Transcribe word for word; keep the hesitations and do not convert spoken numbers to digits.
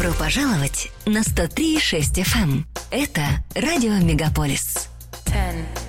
Добро пожаловать на сто три и шесть эф эм. Это радио Мегаполис. Ten.